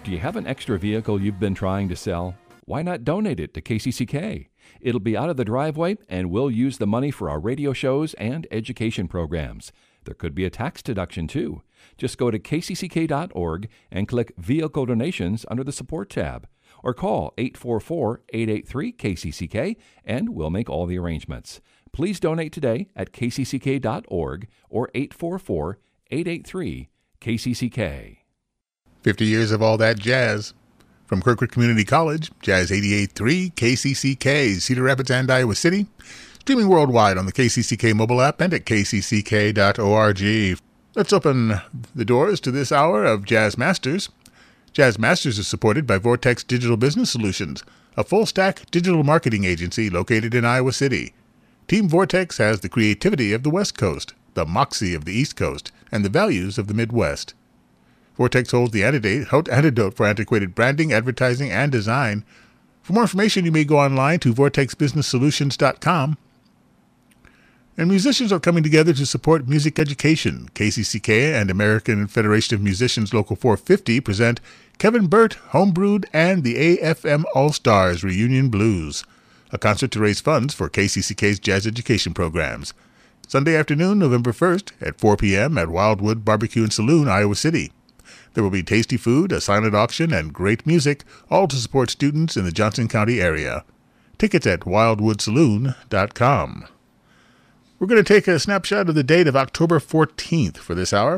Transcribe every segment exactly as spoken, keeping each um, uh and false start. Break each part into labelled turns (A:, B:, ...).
A: Do you have an extra vehicle you've been trying to sell? Why not donate it to K C C K? It'll be out of the driveway, and we'll use the money for our radio shows and education programs. There could be a tax deduction, too. Just go to k c c k dot org and click Vehicle Donations under the Support tab. Or call eight four four, eight eight three, K C C K, and we'll make all the arrangements. Please donate today at k c c k dot org or eight four four, eight eight three, K C C K.
B: fifty years of all that jazz. From Kirkwood Community College, Jazz eighty-eight point three, K C C K, Cedar Rapids and Iowa City. Streaming worldwide on the K C C K mobile app and at k c c k dot org. Let's open the doors to this hour of Jazz Masters. Jazz Masters is supported by Vortex Digital Business Solutions, a full-stack digital marketing agency located in Iowa City. Team Vortex has the creativity of the West Coast, the moxie of the East Coast, and the values of the Midwest. Vortex holds the antidote for antiquated branding, advertising, and design. For more information, you may go online to vortex business solutions dot com. And musicians are coming together to support music education. K C C K and American Federation of Musicians Local four fifty present Kevin Burt, Homebrewed, and the A F M All-Stars Reunion Blues, a concert to raise funds for K C C K's jazz education programs. Sunday afternoon, November first, at four p.m. at Wildwood Barbecue and Saloon, Iowa City. There will be tasty food, a silent auction, and great music, all to support students in the Johnson County area. Tickets at wildwood saloon dot com. We're going to take a snapshot of the date of October fourteenth for this hour.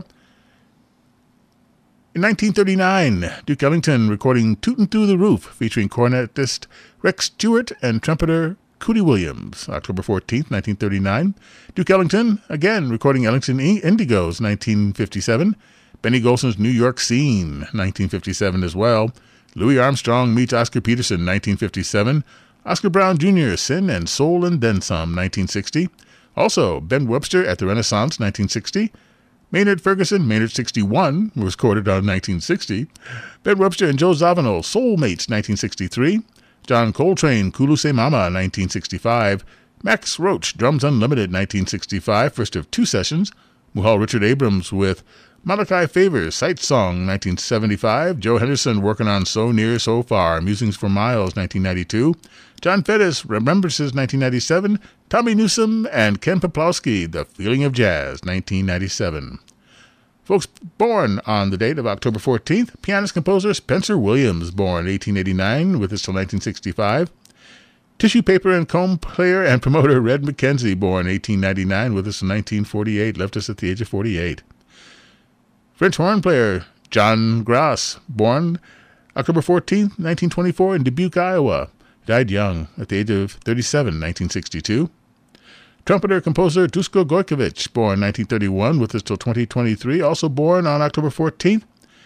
B: In nineteen thirty-nine, Duke Ellington recording Tootin' Through the Roof, featuring cornetist Rex Stewart and trumpeter Cootie Williams. October fourteenth, nineteen thirty-nine. Duke Ellington, again, recording Ellington Indigos, nineteen fifty-seven. Benny Golson's New York Scene, nineteen fifty-seven as well. Louis Armstrong meets Oscar Peterson, nineteen fifty-seven. Oscar Brown Junior, Sin and Soul and Then Some, nineteen sixty. Also, Ben Webster at the Renaissance, nineteen sixty. Maynard Ferguson, Maynard sixty-one, was recorded on nineteen sixty. Ben Webster and Joe Zawinul, Soulmates, nineteen sixty-three. John Coltrane, Kulu Se Mama, nineteen sixty-five. Max Roach, Drums Unlimited, nineteen sixty-five, first of two sessions. Muhal Richard Abrams with Malachi Favors, Sight Song, nineteen seventy-five. Joe Henderson working on So Near, So Far, Musings for Miles, nineteen ninety-two. John Fettis, Remembrances, nineteen ninety-seven. Tommy Newsom and Ken Poplowski, The Feeling of Jazz, nineteen ninety-seven. Folks born on the date of October fourteenth, pianist-composer Spencer Williams, born eighteen eighty-nine, with us till nineteen sixty-five. Tissue paper and comb player and promoter Red McKenzie, born eighteen ninety-nine, with us in nineteen forty-eight, left us at the age of forty-eight. French horn player John Grass, born October fourteenth, nineteen twenty-four, in Dubuque, Iowa. Died young at the age of thirty-seven, nineteen sixty-two. Trumpeter-composer Dusko Gojkovic, born nineteen thirty-one, with us till twenty twenty-three, also born on October fourteenth.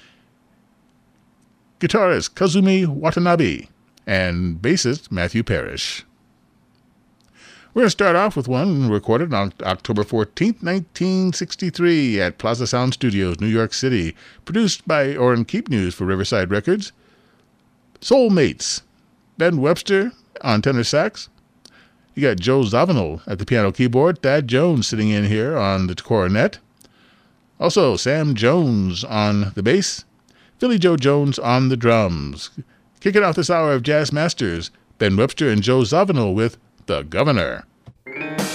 B: Guitarist Kazumi Watanabe, and bassist Matthew Parrish. We're going to start off with one recorded on October fourteenth, nineteen sixty-three at Plaza Sound Studios, New York City, produced by Orrin Keep News for Riverside Records. Soulmates, Ben Webster on tenor sax. You got Joe Zawinul at the piano keyboard, Thad Jones sitting in here on the cornet. Also, Sam Jones on the bass, Philly Joe Jones on the drums. Kicking off this hour of Jazz Masters, Ben Webster and Joe Zawinul with The Governor.